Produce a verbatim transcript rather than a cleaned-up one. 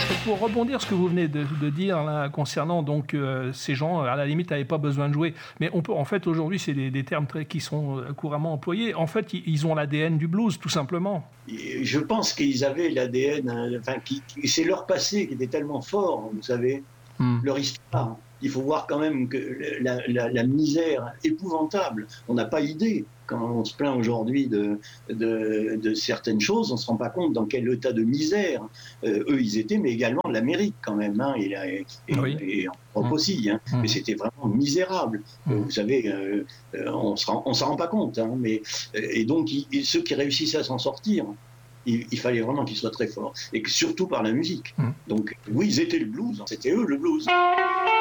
Pour rebondir sur ce que vous venez de, de dire là, concernant donc euh, ces gens, à la limite, n'avaient pas besoin de jouer. Mais on peut, en fait, aujourd'hui, c'est des, des termes très, qui sont couramment employés. En fait, ils, ils ont l'A D N du blues, tout simplement. Je pense qu'ils avaient l'A D N, hein, enfin, qui, qui, c'est leur passé qui était tellement fort, vous savez, hmm. leur histoire. Il faut voir quand même que la, la, la misère épouvantable, on n'a pas idée. Quand on se plaint aujourd'hui de, de, de certaines choses, on ne se rend pas compte dans quel état de misère euh, eux ils étaient, mais également l'Amérique quand même, hein, et, et, oui. et en Europe mmh. aussi. Hein, mmh. Mais c'était vraiment misérable. Mmh. Vous savez, euh, on ne s'en rend pas compte. Hein, mais, et donc, ils, ceux qui réussissaient à s'en sortir, il, il fallait vraiment qu'ils soient très forts. Et que, surtout par la musique. Mmh. Donc, oui, ils étaient le blues. C'était eux le blues.